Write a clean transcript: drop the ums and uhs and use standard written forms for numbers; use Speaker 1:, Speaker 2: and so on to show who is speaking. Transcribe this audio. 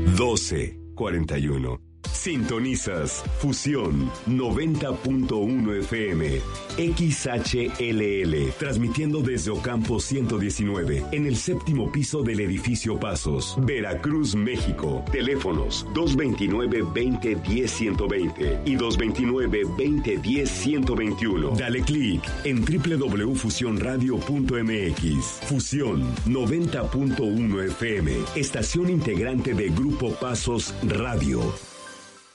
Speaker 1: 1241. Sintonizas Fusión 90.1 FM, XHLL, transmitiendo desde Ocampo 119, en el séptimo piso del edificio Pasos, Veracruz, México. Teléfonos 229-2010-120 y 229-2010-121. Dale clic en www.fusionradio.mx. Fusión 90.1 FM, estación integrante de Grupo Pasos Radio.